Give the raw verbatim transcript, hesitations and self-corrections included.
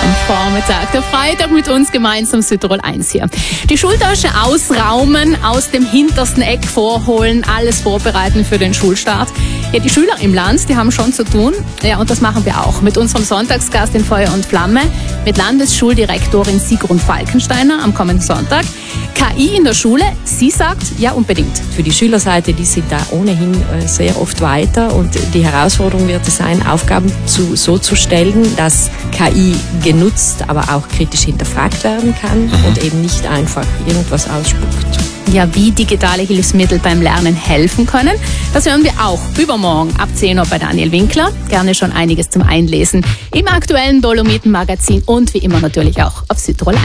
am Vormittag. Der Freitag mit uns gemeinsam Südtirol eins hier. Die Schultasche ausraumen, aus dem hintersten Eck vorholen, alles vorbereiten für den Schulstart. Ja, die Schüler im Land, die haben schon zu tun. Ja, und das machen wir auch mit unserem Sonntagsgast in Feuer und Flamme, mit Landesschuldirektorin Sigrun Falkensteiner am kommenden Sonntag. K I in der Schule, sie sagt, ja unbedingt. Für die Schülerseite, die sind da ohnehin äh, sehr oft weiter und die Herausforderung wird es sein, Aufgaben zu, so zu stellen, dass K I genutzt, aber auch kritisch hinterfragt werden kann und eben nicht einfach irgendwas ausspuckt. Ja, wie digitale Hilfsmittel beim Lernen helfen können, das hören wir auch übermorgen ab zehn Uhr bei Daniel Winkler. Gerne schon einiges zum Einlesen im aktuellen Dolomiten-Magazin und wie immer natürlich auch auf Südtirol eins.